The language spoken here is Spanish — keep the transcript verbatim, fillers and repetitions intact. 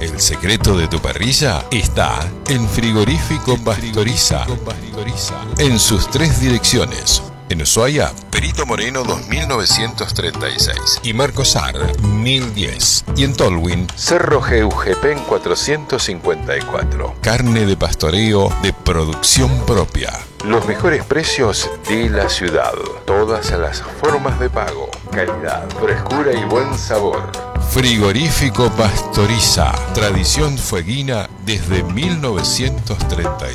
El secreto de tu parrilla está en Frigorífico Pastoriza. En sus tres direcciones. En Ushuaia, Perito Moreno dos mil novecientos treinta y seis y Marcos Ar mil diez. Y en Tolwyn, Cerro Geujepen cuatrocientos cincuenta y cuatro. Carne de pastoreo de producción propia. Los mejores precios de la ciudad. Todas las formas de pago. Calidad, frescura y buen sabor. Frigorífico Pastoriza. Tradición fueguina desde mil novecientos treinta y seis.